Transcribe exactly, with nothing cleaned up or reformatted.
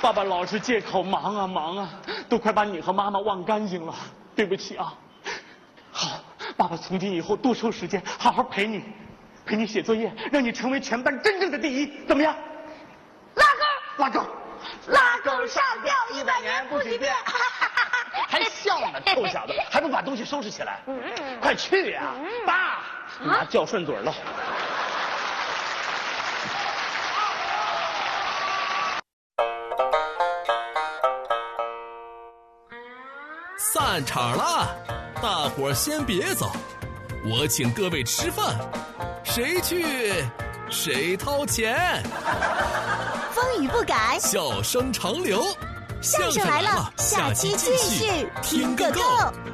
爸爸老是借口忙啊忙啊，都快把你和妈妈忘干净了，对不起啊。好，爸爸从今以后多抽时间，好好陪你，陪你写作业，让你成为全班真正的第一，怎么样？ 拉钩， 拉钩， 拉钩上吊一百年不许变。 还笑呢，臭小子，还不把东西收拾起来？快去呀！爸，妈叫顺嘴了。 散场了，大伙儿先别走，我请各位吃饭，谁去谁掏钱。 风雨不改， 笑声长流。 相声来了，下期继续听个够。